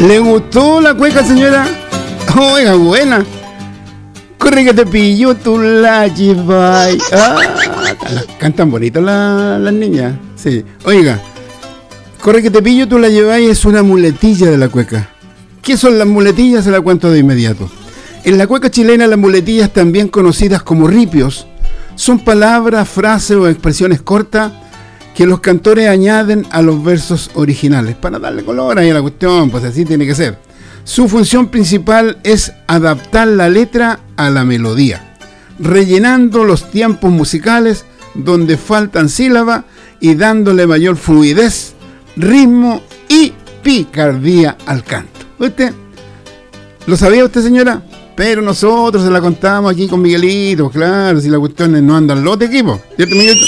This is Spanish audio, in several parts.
¿Le gustó la cueca, señora? Oiga, buena. Corre que te pillo, tú la llevas. Cantan bonito las niñas. Sí. Oiga, corre que te pillo, tú la lleváis es una muletilla de la cueca. ¿Qué son las muletillas? Se la cuento de inmediato. En la cueca chilena, las muletillas, también conocidas como ripios, son palabras, frases o expresiones cortas que los cantores añaden a los versos originales para darle color ahí a la cuestión, pues así tiene que ser. Su función principal es adaptar la letra a la melodía, rellenando los tiempos musicales donde faltan sílabas y dándole mayor fluidez, ritmo y picardía al canto. ¿Usted lo sabía usted, señora? Pero nosotros se la contamos aquí con Miguelito, claro, si la cuestión no anda al lote, equipo, ¿cierto, Miguelito?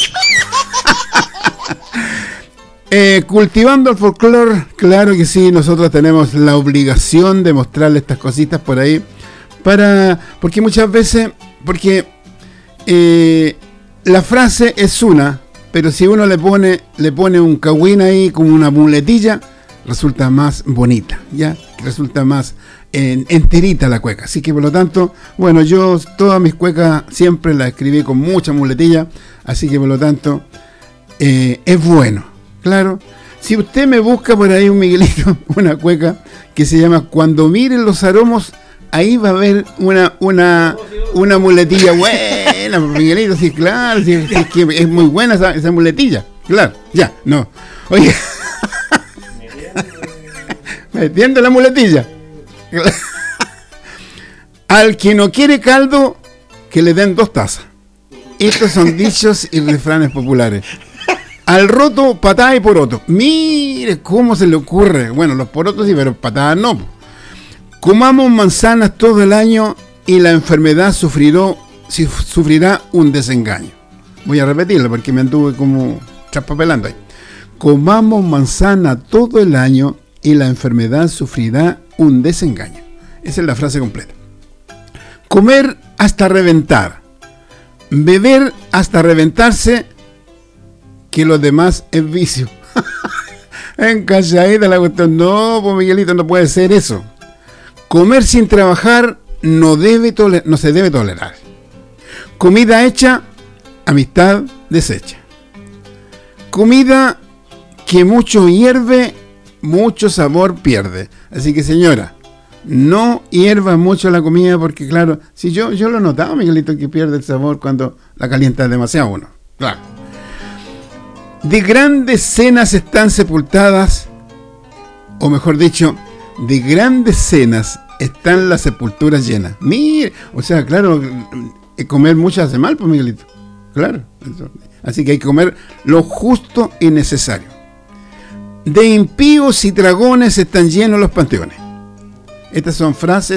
Cultivando el folclore, claro que sí, nosotros tenemos la obligación de mostrarle estas cositas por ahí, porque muchas veces, la frase es una, pero si uno le pone un cagüín ahí como una muletilla, resulta más bonita, ¿ya? Resulta más enterita la cueca. Así que por lo tanto, bueno, yo todas mis cuecas siempre las escribí con mucha muletilla, así que por lo tanto es bueno, claro. Si usted me busca por ahí, un Miguelito, una cueca que se llama Cuando miren los aromos, ahí va a haber una muletilla buena, Miguelito, sí, claro, sí, es que es muy buena esa muletilla, claro, ya, no. Oye, metiendo la muletilla. Al que no quiere caldo, que le den 2 tazas. Estos son dichos y refranes populares. Al roto, patada y poroto. Mire cómo se le ocurre. Bueno, los porotos sí, pero patadas no. Comamos manzanas todo el año y la enfermedad sufrirá un desengaño. Voy a repetirlo porque me anduve como traspapelando ahí. Comamos manzana todo el año y la enfermedad sufrirá un desengaño. Esa es la frase completa. Comer hasta reventar. Beber hasta reventarse, que los demás es vicio. Encalladita la cuestión. No, pues Miguelito, no puede ser eso. Comer sin trabajar no se debe tolerar. Comida hecha, amistad deshecha. Comida que mucho hierve, mucho sabor pierde. Así que, señora, no hierva mucho la comida porque, claro, si yo lo he notado, Miguelito, que pierde el sabor cuando la calienta demasiado uno. Claro. De grandes cenas están sepultadas, o mejor dicho, de grandes cenas están las sepulturas llenas. Mire, o sea, claro, comer mucho hace mal, pues, Miguelito. Claro. Eso. Así que hay que comer lo justo y necesario. De impíos y dragones están llenos los panteones. Estas son frases